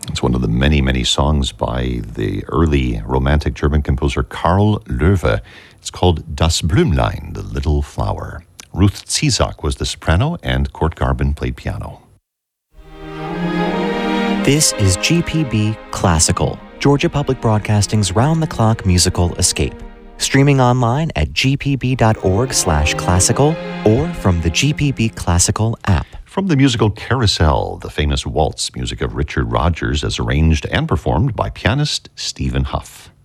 It's one of the many, many songs by the early Romantic German composer Karl Löwe. It's called Das Blümlein, the Little Flower. Ruth Ziesak was the soprano, and Kurt Garben played piano. This is GPB Classical, Georgia Public Broadcasting's round-the-clock musical escape. Streaming online at gpb.org/classical or from the GPB Classical app. From the musical Carousel, the famous waltz music of Richard Rodgers as arranged and performed by pianist Stephen Huff.